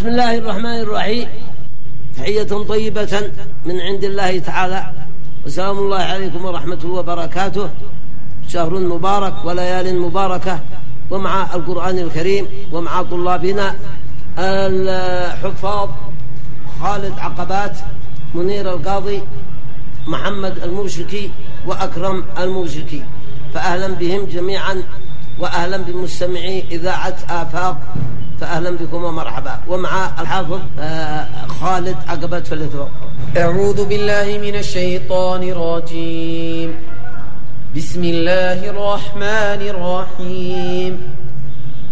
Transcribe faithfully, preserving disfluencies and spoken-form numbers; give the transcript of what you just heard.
بسم الله الرحمن الرحيم. تحية طيبة من عند الله تعالى، وسلام الله عليكم ورحمته وبركاته. شهر مبارك وليال مباركة، ومع القرآن الكريم ومع طلابنا الحفاظ خالد عقبات، منير القاضي، محمد المرشكي، وأكرم المرشكي، فأهلا بهم جميعا، وأهلا بمستمعي إذاعة آفاق، فأهلا بكم ومرحبا. ومع الحافظ خالد عقبات فليتفضل. أعوذ بالله من الشيطان الرجيم. بسم الله الرحمن الرحيم.